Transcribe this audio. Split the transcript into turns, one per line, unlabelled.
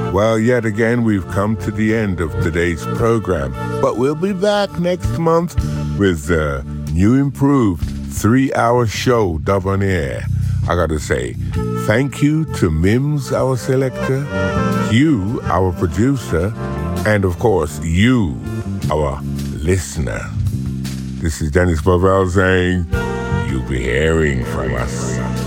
Well, yet again, we've come to the end of today's program, but we'll be back next month with a new improved 3-hour show, Dub on Air. I gotta say, thank you to Mims, our selector, Hugh, our producer, and of course, you, our listener. This is Dennis Bovell saying, you'll be hearing from us.